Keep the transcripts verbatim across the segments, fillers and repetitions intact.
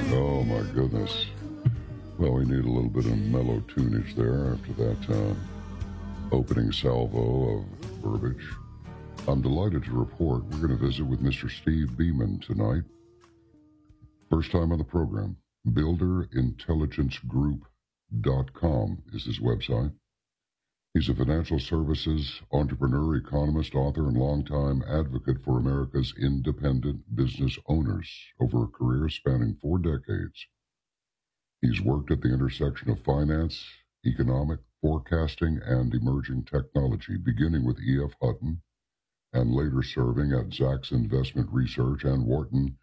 Oh, my goodness. Well, we need a little bit of mellow tunage there after that uh, opening salvo of verbiage. I'm delighted to report we're going to visit with Mister Steve Beeman tonight. First time on the program. builder intelligence group dot com is his website. He's a financial services entrepreneur, economist, author, and longtime advocate for America's independent business owners over a career spanning four decades. He's worked at the intersection of finance, economic, forecasting, and emerging technology, beginning with E F. Hutton, and later serving at Zacks Investment Research and Wharton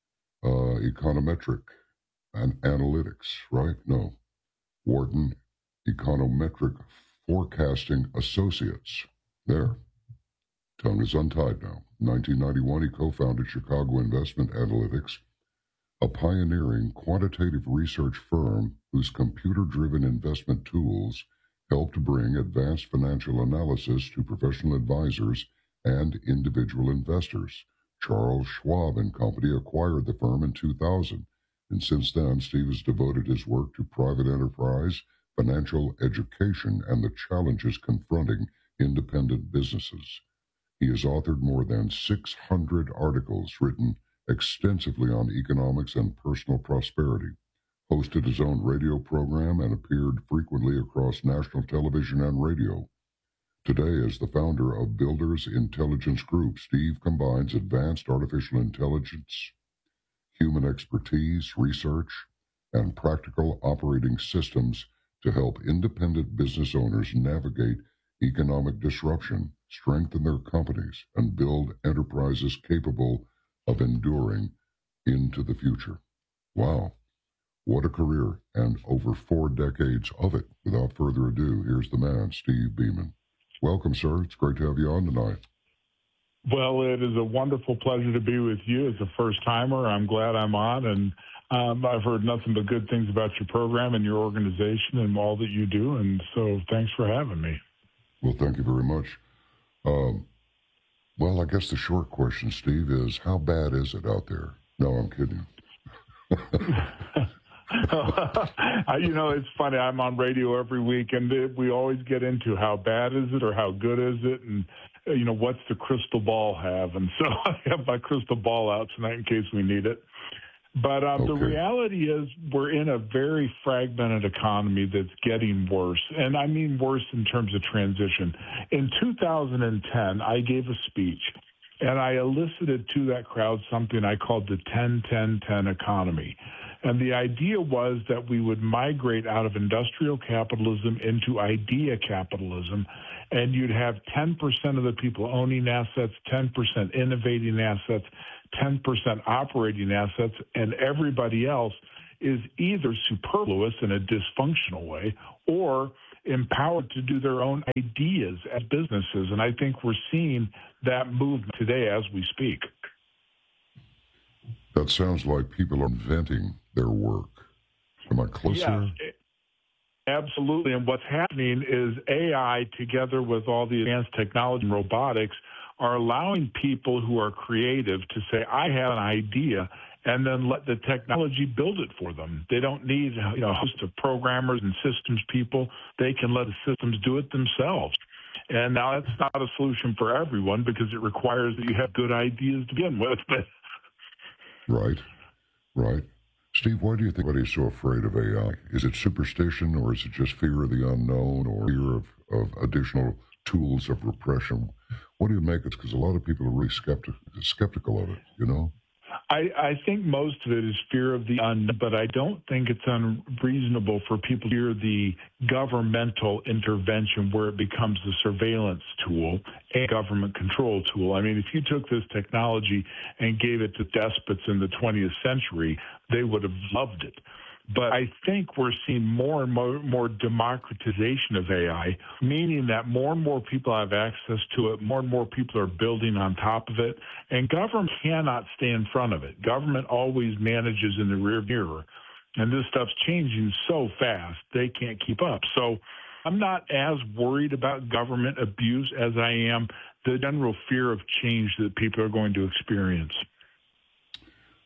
uh, Econometric and Analytics, right? No, Wharton Econometric Forecasting Associates. There. Tongue is untied now. In nineteen ninety-one, he co-founded Chicago Investment Analytics, a pioneering quantitative research firm whose computer-driven investment tools helped bring advanced financial analysis to professional advisors and individual investors. Charles Schwab and Company acquired the firm in two thousand, and since then, Steve has devoted his work to private enterprise, financial education, and the challenges confronting independent businesses. He has authored more than six hundred articles written extensively on economics and personal prosperity, hosted his own radio program, and appeared frequently across national television and radio. Today, as the founder of Builders Intelligence Group, Steve combines advanced artificial intelligence, human expertise, research, and practical operating systems to help independent business owners navigate economic disruption, strengthen their companies, and build enterprises capable of enduring into the future. Wow, what a career, and over four decades of it. Without further ado, here's the man, Steve Beeman. Welcome, sir. It's great to have you on tonight. Well, it is a wonderful pleasure to be with you as a first-timer. I'm glad I'm on, and um, I've heard nothing but good things about your program and your organization and all that you do, and so thanks for having me. Well, thank you very much. Um, well, I guess the short question, Steve, is how bad is it out there? No, I'm kidding. You know, it's funny. I'm on radio every week, and we always get into how bad is it or how good is it, and, you know, what's the crystal ball have? And so I have my crystal ball out tonight in case we need it. But um, okay. The reality is we're in a very fragmented economy that's getting worse, and I mean worse in terms of transition. In two thousand ten, I gave a speech, and I elicited to that crowd something I called the ten ten ten economy. And the idea was that we would migrate out of industrial capitalism into idea capitalism, and you'd have ten percent of the people owning assets, ten percent innovating assets, ten percent operating assets, and everybody else is either superfluous in a dysfunctional way or empowered to do their own ideas as businesses. And I think we're seeing that movement today as we speak. That sounds like people are inventing their work. Am I closer? Yes, absolutely. And what's happening is A I, together with all the advanced technology and robotics, are allowing people who are creative to say, I have an idea, and then let the technology build it for them. They don't need, you know, a host of programmers and systems people. They can let the systems do it themselves. And now that's not a solution for everyone because it requires that you have good ideas to begin with. But Right, right. Steve, why do you think everybody's so afraid of A I? Is it superstition, or is it just fear of the unknown, or fear of, of additional tools of repression? What do you make it? Because a lot of people are really skeptic, skeptical of it, you know? I, I think most of it is fear of the unknown, but I don't think it's unreasonable for people to fear the governmental intervention where it becomes a surveillance tool, a government control tool. I mean, if you took this technology and gave it to despots in the twentieth century, they would have loved it. But I think we're seeing more and more, more democratization of A I, meaning that more and more people have access to it, more and more people are building on top of it, and government cannot stay in front of it. Government always manages in the rear mirror, and this stuff's changing so fast, they can't keep up. So I'm not as worried about government abuse as I am the general fear of change that people are going to experience.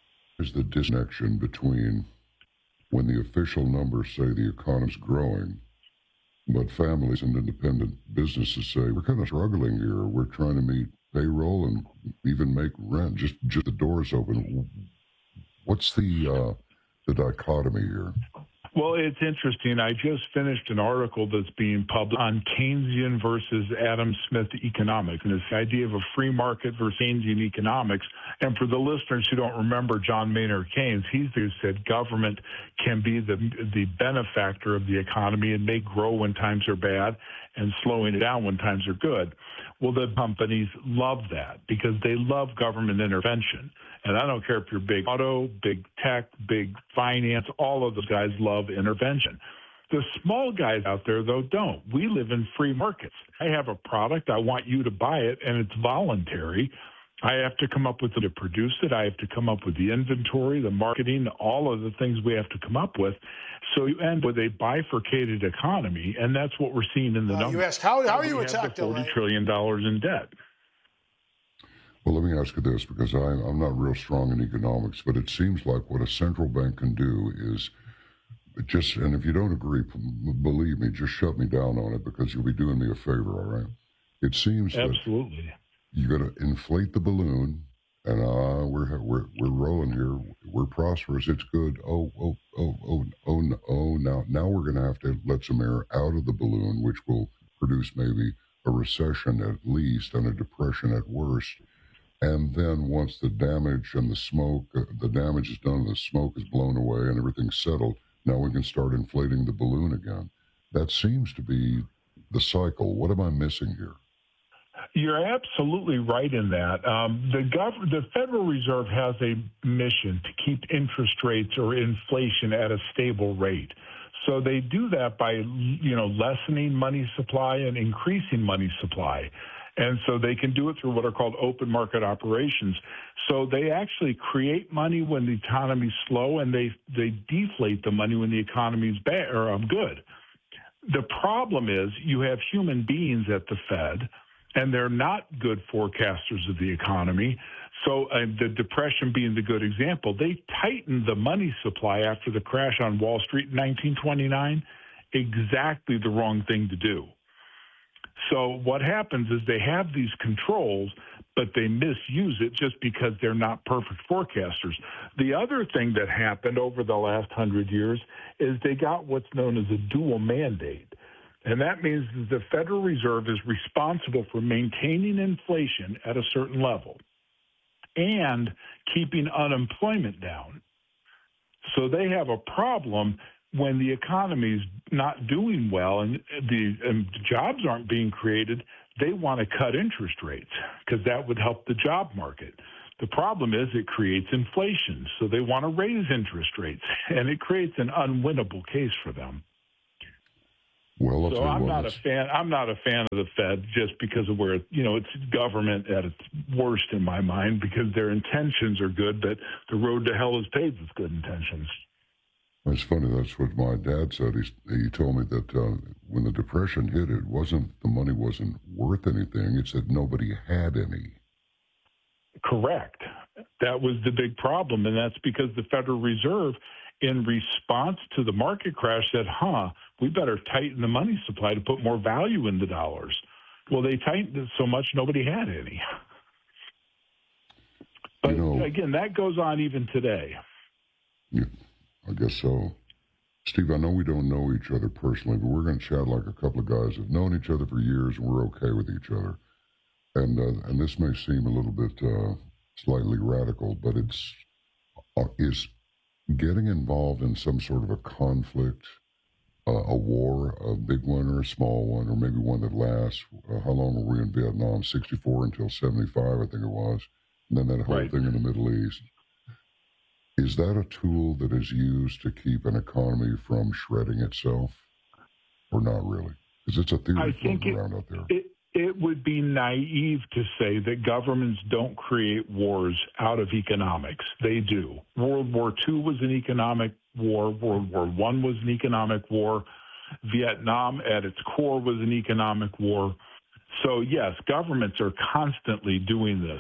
is the disconnection between when the official numbers say the economy's growing, but families and independent businesses say, we're kind of struggling here. We're trying to meet payroll and even make rent. Just, just the doors open. What's the uh, the dichotomy here? Well, it's interesting. I just finished an article that's being published on Keynesian versus Adam Smith economics, and it's the idea of a free market versus Keynesian economics. And for the listeners who don't remember John Maynard Keynes, he's the who said government can be the the benefactor of the economy and make grow when times are bad and slowing it down when times are good. Well, the companies love that because they love government intervention. And I don't care if you're big auto, big tech, big finance, all of those guys love intervention. The small guys out there, though, don't. We live in free markets. I have a product. I want you to buy it, and it's voluntary. I have to come up with it to produce it. I have to come up with the inventory, the marketing, all of the things we have to come up with. So you end with a bifurcated economy, and that's what we're seeing in the uh, numbers. You ask, how, how are you we attacked? have the forty trillion dollars in debt. Well, let me ask you this, because I, I'm not real strong in economics, but it seems like what a central bank can do is just, and if you don't agree, believe me, just shut me down on it because you'll be doing me a favor, all right? It seems Absolutely. that you got to inflate the balloon, and uh, we're we're we're rolling here. We're prosperous. It's good. Oh oh oh oh oh no, oh now now we're going to have to let some air out of the balloon, which will produce maybe a recession at least and a depression at worst. And then once the damage and the smoke, uh, the damage is done, the smoke is blown away and everything's settled, now we can start inflating the balloon again. That seems to be the cycle. What am I missing here? You're absolutely right in that. Um, the, gov- the Federal Reserve has a mission to keep interest rates or inflation at a stable rate. So they do that by, you know, lessening money supply and increasing money supply. And so they can do it through what are called open market operations. So they actually create money when the economy's slow, and they, they deflate the money when the economy's bad or um, good. The problem is you have human beings at the Fed, and they're not good forecasters of the economy. So uh, the Depression being the good example, they tightened the money supply after the crash on Wall Street in nineteen twenty-nine. Exactly the wrong thing to do. So what happens is they have these controls, but they misuse it just because they're not perfect forecasters. The other thing that happened over the last hundred years is they got what's known as a dual mandate. And that means that the Federal Reserve is responsible for maintaining inflation at a certain level and keeping unemployment down. So they have a problem when the economy is not doing well and the, and the jobs aren't being created. They want to cut interest rates because that would help the job market. The problem is it creates inflation, so they want to raise interest rates, and it creates an unwinnable case for them. Well, so I'm not a fan. I'm not a fan of the Fed just because of where, you know, it's government at its worst in my mind, because their intentions are good, but the road to hell is paved with good intentions. It's funny. That's what my dad said. He, he told me that uh, when the Depression hit, it wasn't the money wasn't worth anything. It's that nobody had any. Correct. That was the big problem, and that's because the Federal Reserve, in response to the market crash, said, huh, we better tighten the money supply to put more value in the dollars. Well, they tightened it so much nobody had any. But, you know, again, that goes on even today. Yeah, I guess so. Steve, I know we don't know each other personally, but we're going to chat like a couple of guys that have known each other for years, and we're okay with each other. And uh, and this may seem a little bit uh, slightly radical, but it's uh, is getting involved in some sort of a conflict, uh, a war, a big one or a small one, or maybe one that lasts. Uh, how long were we in Vietnam? sixty-four until seventy-five, I think it was. And then that whole right. thing in the Middle East. Is that a tool that is used to keep an economy from shredding itself, or not really? Because it's a theory floating around out there. It, it would be naive to say that governments don't create wars out of economics. They do. World War Two was an economic war. World War One was an economic war. Vietnam, at its core, was an economic war. So, yes, governments are constantly doing this.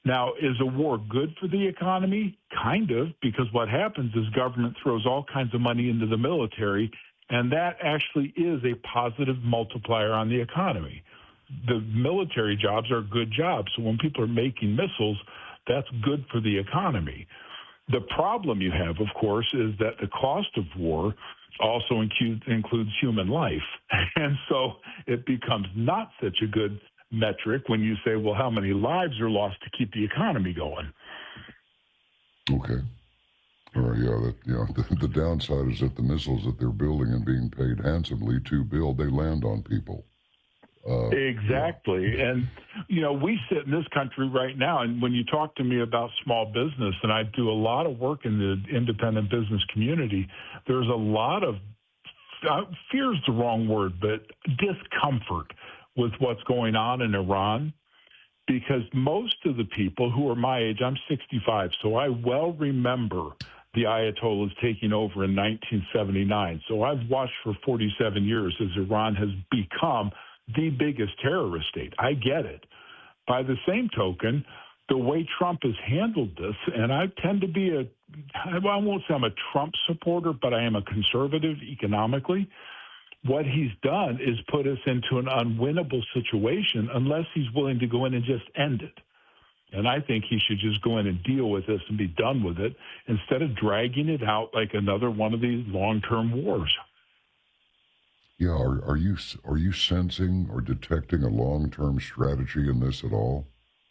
Now, is a war good for the economy? Kind of, because what happens is government throws all kinds of money into the military, and that actually is a positive multiplier on the economy. The military jobs are good jobs, so when people are making missiles, that's good for the economy. The problem you have, of course, is that the cost of war also includes human life. And so it becomes not such a good metric when you say, well, how many lives are lost to keep the economy going? Okay. All right, yeah, that, yeah. The, the downside is that the missiles that they're building and being paid handsomely to build, they land on people. Uh, exactly. Yeah. And, you know, we sit in this country right now, and when you talk to me about small business, and I do a lot of work in the independent business community, there's a lot of, uh, fear is the wrong word, but discomfort with what's going on in Iran, because most of the people who are my age, I'm sixty-five, so I well remember the Ayatollahs taking over in nineteen seventy-nine. So I've watched for forty-seven years as Iran has become the biggest terrorist state. I get it. By the same token, the way Trump has handled this, and I tend to be a, well, I won't say I'm a Trump supporter, but I am a conservative economically. What he's done is put us into an unwinnable situation unless he's willing to go in and just end it. And I think he should just go in and deal with this and be done with it instead of dragging it out like another one of these long-term wars. Yeah, are, are you are you sensing or detecting a long-term strategy in this at all?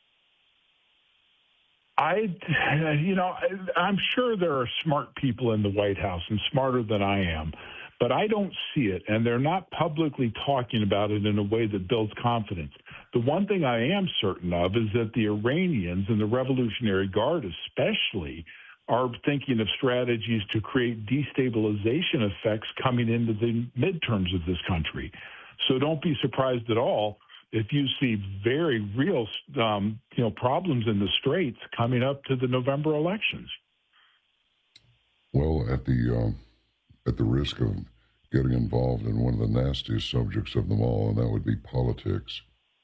I, you know, I'm sure there are smart people in the White House and smarter than I am, but I don't see it, and they're not publicly talking about it in a way that builds confidence. The one thing I am certain of is that the Iranians and the Revolutionary Guard especially are thinking of strategies to create destabilization effects coming into the midterms of this country. So don't be surprised at all if you see very real um, you know, problems in the Straits coming up to the November elections. Well, at the um, at the risk of getting involved in one of the nastiest subjects of them all, and that would be politics,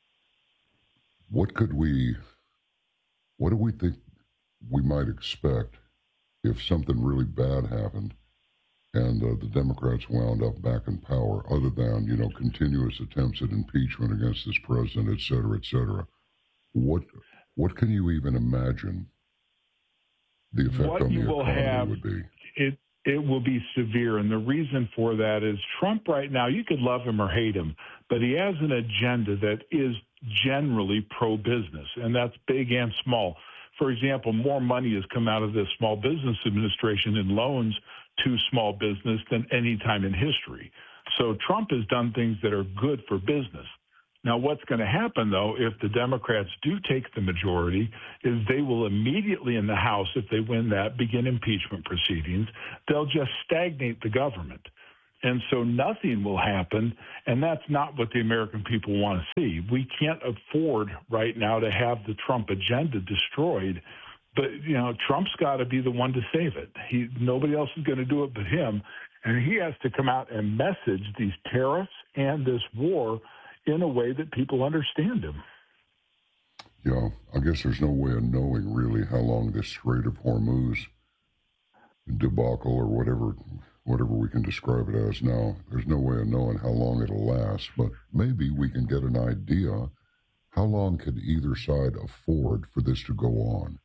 what could we, what do we think we might expect if something really bad happened and uh, the Democrats wound up back in power, other than, you know, continuous attempts at impeachment against this president, et cetera, et cetera? What, what can you even imagine the effect what on you the will economy have, would be? It, it will be severe, and the reason for that is Trump right now, you could love him or hate him, but he has an agenda that is generally pro-business, and that's big and small. For example, more money has come out of the Small Business Administration in loans to small business than any time in history. So Trump has done things that are good for business. Now, what's going to happen, though, if the Democrats do take the majority, is they will immediately in the House, if they win that, begin impeachment proceedings. They'll just stagnate the government. And so nothing will happen, and that's not what the American people want to see. We can't afford right now to have the Trump agenda destroyed, but, you know, Trump's got to be the one to save it. He, nobody else is going to do it but him, and he has to come out and message these tariffs and this war in a way that people understand him. Yeah, I guess there's no way of knowing really how long this Strait of Hormuz debacle or whatever whatever we can describe it as now, there's no way of knowing how long it'll last, but maybe we can get an idea how long could either side afford for this to go on.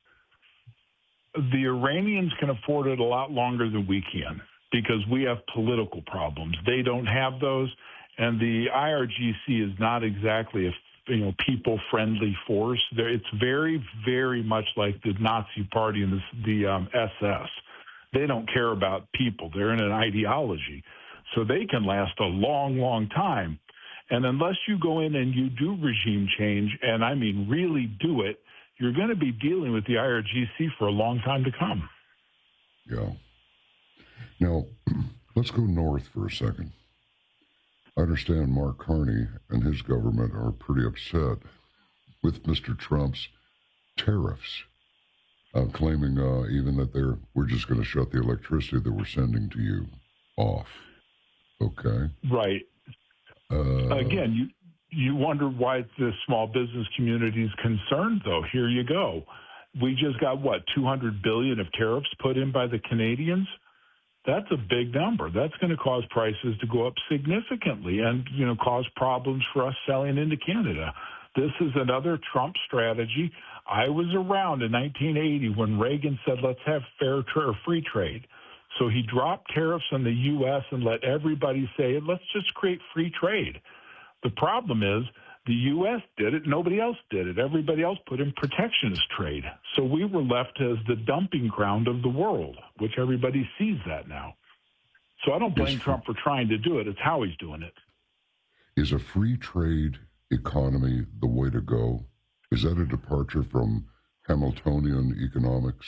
The Iranians can afford it a lot longer than we can because we have political problems. They don't have those, and the I R G C is not exactly a you know people-friendly force. It's very, very much like the Nazi Party and the, the um, S S. They don't care about people. They're in an ideology. So they can last a long, long time. And unless you go in and you do regime change, and I mean really do it, you're going to be dealing with the I R G C for a long time to come. Yeah. Now, let's go north for a second. I understand Mark Carney and his government are pretty upset with Mister Trump's tariffs. Uh, claiming uh, even that they're we're just going to shut the electricity that we're sending to you off. Okay. Right. Uh, Again, you you wonder why the small business community is concerned, though. Here you go. We just got, what, two hundred billion dollars of tariffs put in by the Canadians? That's a big number. That's going to cause prices to go up significantly and, you know, cause problems for us selling into Canada. This is another Trump strategy. I was around in nineteen eighty when Reagan said, let's have fair tra- or free trade. So he dropped tariffs on the U S and let everybody say, let's just create free trade. The problem is the U S did it. Nobody else did it. Everybody else put in protectionist trade. So we were left as the dumping ground of the world, which everybody sees that now. So I don't blame Trump for trying to do it. It's how he's doing it. Is a free trade economy the way to go? Is that a departure from Hamiltonian economics?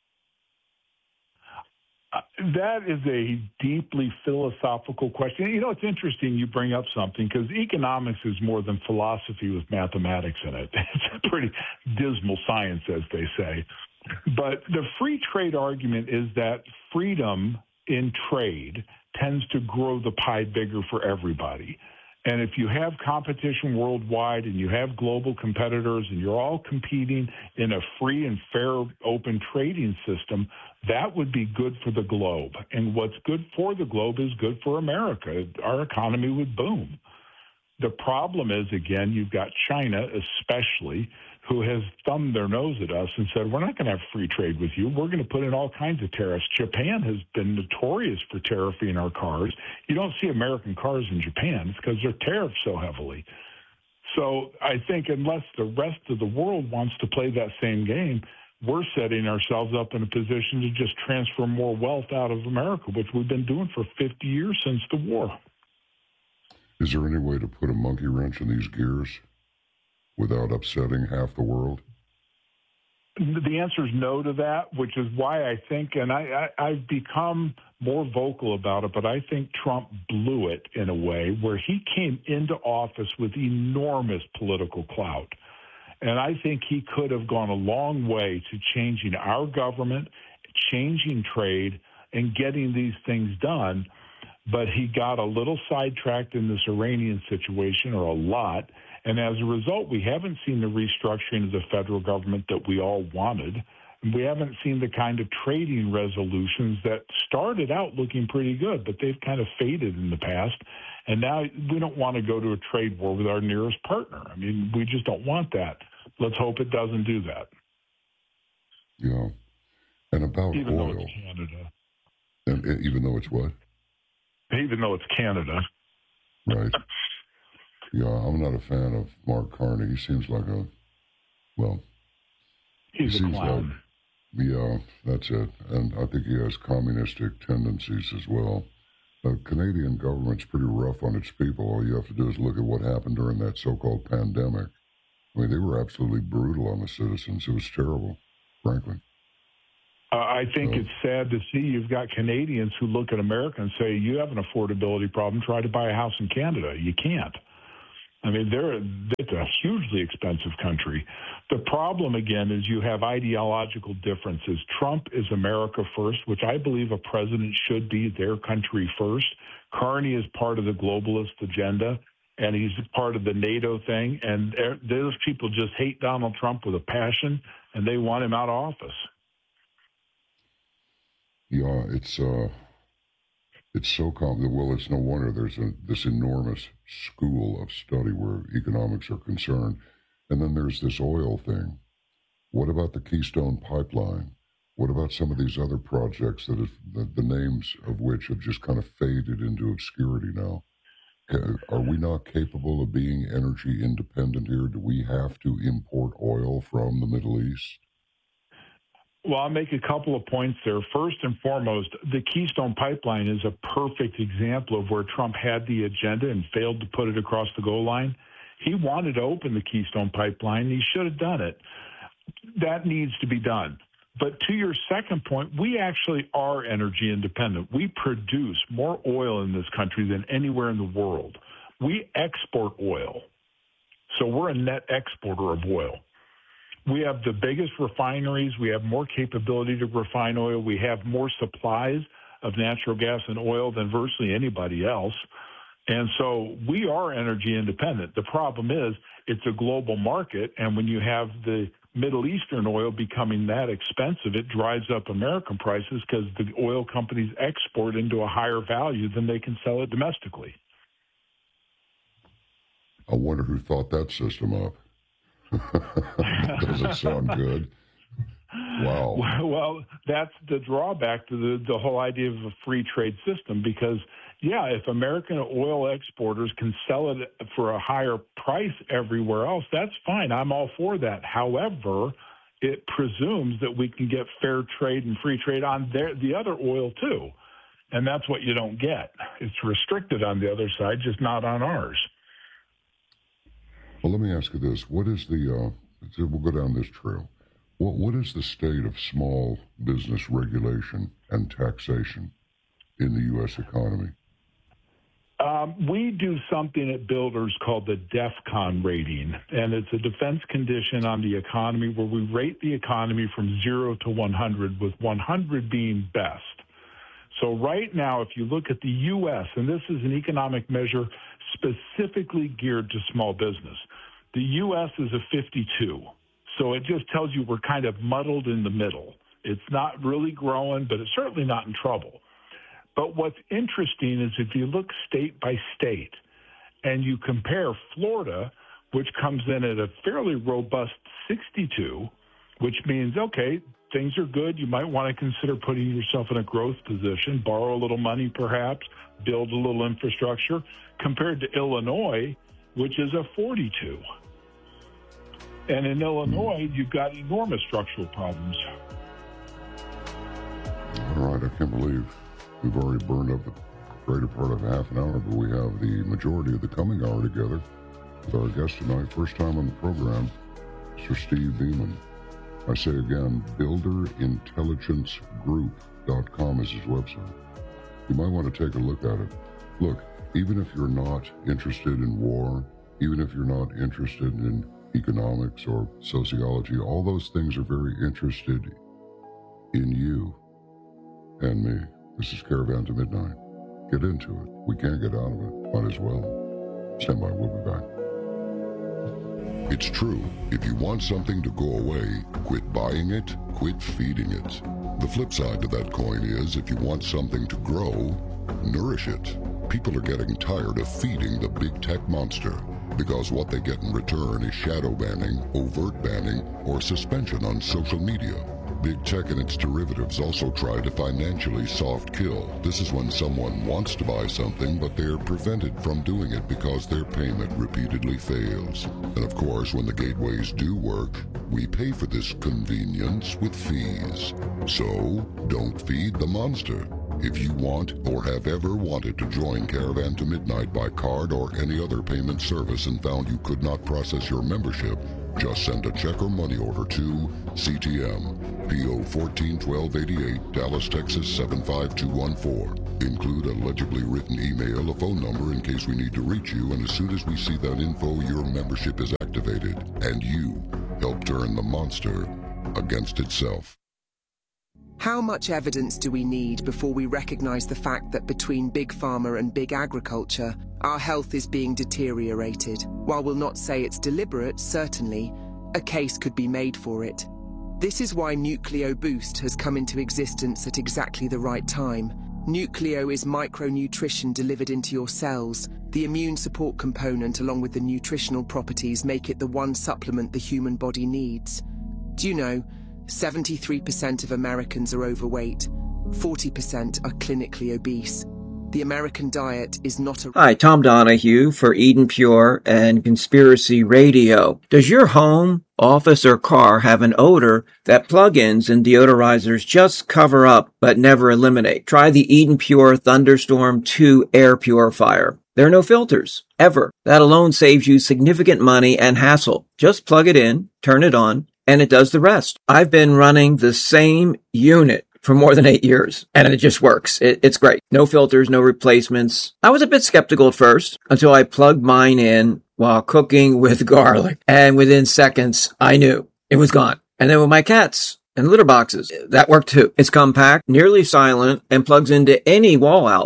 Uh, that is a deeply philosophical question. You know, it's interesting you bring up something because economics is more than philosophy with mathematics in it. It's a pretty dismal science, as they say. But the free trade argument is that freedom in trade tends to grow the pie bigger for everybody. And if you have competition worldwide and you have global competitors and you're all competing in a free and fair open trading system, that would be good for the globe. And what's good for the globe is good for America. Our economy would boom. The problem is, again, you've got China especially, who has thumbed their nose at us and said, we're not going to have free trade with you. We're going to put in all kinds of tariffs. Japan has been notorious for tariffing our cars. You don't see American cars in Japan. It's because they're tariffed so heavily. So I think unless the rest of the world wants to play that same game, we're setting ourselves up in a position to just transfer more wealth out of America, which we've been doing for fifty years since the war. Is there any way to put a monkey wrench in these gears without upsetting half the world? The answer is no to that, which is why I think, and I, I, I've become more vocal about it, but I think Trump blew it in a way where he came into office with enormous political clout. And I think he could have gone a long way to changing our government, changing trade, and getting these things done. But he got a little sidetracked in this Iranian situation, or a lot. And as a result, we haven't seen the restructuring of the federal government that we all wanted. And we haven't seen the kind of trading resolutions that started out looking pretty good, but they've kind of faded in the past. And now we don't want to go to a trade war with our nearest partner. I mean, we just don't want that. Let's hope it doesn't do that. Yeah. And about even oil. Though it's Canada. And even though it's what? Even though it's Canada. Right. Yeah, I'm not a fan of Mark Carney. He seems like a, well, he's he a clown. Like, yeah, that's it. And I think he has communistic tendencies as well. The Canadian government's pretty rough on its people. All you have to do is look at what happened during that so-called pandemic. I mean, they were absolutely brutal on the citizens. It was terrible, frankly. Uh, I think so, it's sad to see you've got Canadians who look at America and say, you have an affordability problem, try to buy a house in Canada. You can't. I mean, they're, it's a hugely expensive country. The problem, again, is you have ideological differences. Trump is America first, which I believe a president should be their country first. Carney is part of the globalist agenda, and he's part of the NATO thing. And those people just hate Donald Trump with a passion, and they want him out of office. Yeah, it's uh, it's so common. Well, it's no wonder there's a, this enormous school of study where economics are concerned. And then there's this oil thing. What about the Keystone Pipeline? What about some of these other projects that have, the, the names of which have just kind of faded into obscurity now? Are we not capable of being energy independent here? Do we have to import oil from the Middle East? Well, I'll make a couple of points there. First and foremost, the Keystone Pipeline is a perfect example of where Trump had the agenda and failed to put it across the goal line. He wanted to open the Keystone Pipeline. He should have done it. That needs to be done. But to your second point, we actually are energy independent. We produce more oil in this country than anywhere in the world. We export oil. So we're a net exporter of oil. We have the biggest refineries. We have more capability to refine oil. We have more supplies of natural gas and oil than virtually anybody else. And so we are energy independent. The problem is it's a global market, and when you have the Middle Eastern oil becoming that expensive, it drives up American prices because the oil companies export into a higher value than they can sell it domestically. I wonder who thought that system up. Doesn't sound good. Wow. Well, that's the drawback to the, the whole idea of a free trade system because, yeah, if American oil exporters can sell it for a higher price everywhere else, that's fine. I'm all for that. However, it presumes that we can get fair trade and free trade on their, the other oil, too. And that's what you don't get. It's restricted on the other side, just not on ours. Well, let me ask you this. What is the, uh, we'll go down this trail. What, what is the state of small business regulation and taxation in the U S economy? Um, we do something at Builders called the DEFCON rating, and it's a defense condition on the economy where we rate the economy from zero to one hundred, with one hundred being best. So right now, if you look at the U S, and this is an economic measure specifically geared to small business, the U S is a fifty-two. So it just tells you we're kind of muddled in the middle. It's not really growing, but it's certainly not in trouble. But what's interesting is if you look state by state and you compare Florida, which comes in at a fairly robust sixty-two, which means, okay, things are good. You might want to consider putting yourself in a growth position, borrow a little money perhaps, build a little infrastructure, compared to Illinois, which is a forty-two. And in Illinois, you've got enormous structural problems. All right, I can't believe we've already burned up the greater part of half an hour, but we have the majority of the coming hour together with our guest tonight. First time on the program, Mister Steve Beeman. I say again, builder intelligence group dot com is his website. You might want to take a look at it. Look, even if you're not interested in war, even if you're not interested in economics or sociology, all those things are very interested in you and me. This is Caravan to Midnight. Get into it. We can't get out of it. Might as well. Stand by. We'll be back. It's true. If you want something to go away, quit buying it, quit feeding it. The flip side to that coin is if you want something to grow, nourish it. People are getting tired of feeding the big tech monster because what they get in return is shadow banning, overt banning, or suspension on social media. Big tech and its derivatives also try to financially soft kill. This is when someone wants to buy something, but they're prevented from doing it because their payment repeatedly fails. And of course, when the gateways do work, we pay for this convenience with fees. So, don't feed the monster. If you want or have ever wanted to join Caravan to Midnight by card or any other payment service and found you could not process your membership, just send a check or money order to C T M, P O fourteen twelve eighty-eight, Dallas, Texas seven five two one four. Include a legibly written email, a phone number in case we need to reach you, and as soon as we see that info, your membership is activated, and you help turn the monster against itself. How much evidence do we need before we recognize the fact that between big pharma and big agriculture, our health is being deteriorated? While we'll not say it's deliberate, certainly, a case could be made for it. This is why Nucleo Boost has come into existence at exactly the right time. Nucleo is micronutrition delivered into your cells. The immune support component along with the nutritional properties make it the one supplement the human body needs. Do you know, seventy-three percent of Americans are overweight, forty percent are clinically obese. The American diet is not a... Hi, Tom Donahue for Eden Pure and Conspiracy Radio. Does your home, office, or car have an odor that plug-ins and deodorizers just cover up but never eliminate? Try the Eden Pure Thunderstorm two air purifier. There are no filters, ever. That alone saves you significant money and hassle. Just plug it in, turn it on, and it does the rest. I've been running the same unit for more than eight years, and it just works. It, it's great. No filters, no replacements. I was a bit skeptical at first until I plugged mine in while cooking with garlic, and within seconds, I knew it was gone. And then with my cats and litter boxes, that worked too. It's compact, nearly silent, and plugs into any wall outlet.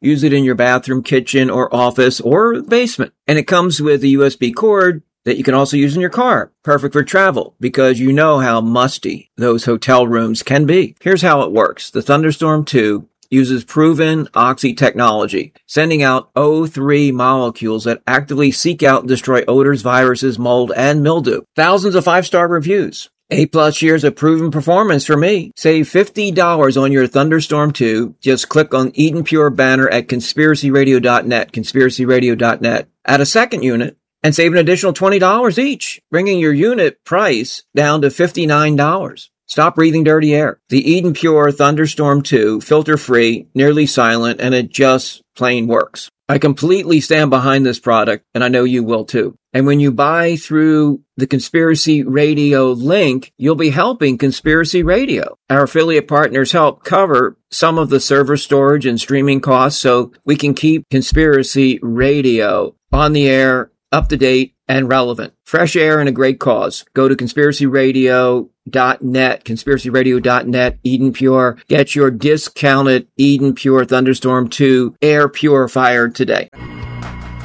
Use it in your bathroom, kitchen, or office, or basement. And it comes with a U S B cord that you can also use in your car. Perfect for travel because you know how musty those hotel rooms can be. Here's how it works. The Thunderstorm two uses proven Oxy technology, sending out O three molecules that actively seek out and destroy odors, viruses, mold, and mildew. Thousands of five-star reviews. Eight plus years of proven performance for me. Save fifty dollars on your Thunderstorm two. Just click on Eden Pure banner at conspiracy radio dot net, conspiracy radio dot net. Add a second unit and save an additional twenty dollars each, bringing your unit price down to fifty-nine dollars. Stop breathing dirty air. The Eden Pure Thunderstorm two, filter-free, nearly silent, and it just plain works. I completely stand behind this product, and I know you will too. And when you buy through the Conspiracy Radio link, you'll be helping Conspiracy Radio. Our affiliate partners help cover some of the server storage and streaming costs so we can keep Conspiracy Radio on the air, up to date, and relevant. Fresh air and a great cause. Go to conspiracy radio dot net, conspiracy radio dot net, Eden Pure. Get your discounted Eden Pure Thunderstorm two air purifier today.